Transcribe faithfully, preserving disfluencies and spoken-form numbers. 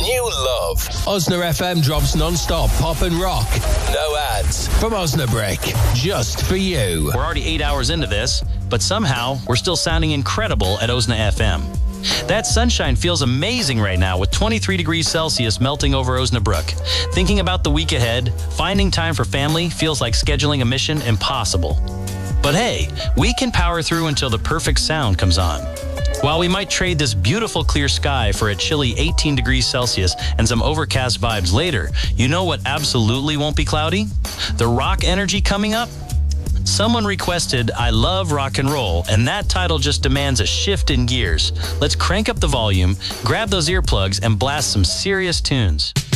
new love. Osna F M drops non-stop pop and rock. No ads. From Osnabrick. Just for you. We're already eight hours into this, but somehow we're still sounding incredible at Osna F M. That sunshine feels amazing right now with twenty-three degrees Celsius melting over Osnabrück. Thinking about the week ahead, finding time for family feels like scheduling a mission impossible. But hey, we can power through until the perfect sound comes on. While we might trade this beautiful clear sky for a chilly eighteen degrees Celsius and some overcast vibes later, you know what absolutely won't be cloudy? The rock energy coming up? Someone requested I Love Rock and Roll, and that title just demands a shift in gears. Let's crank up the volume, grab those earplugs, and blast some serious tunes.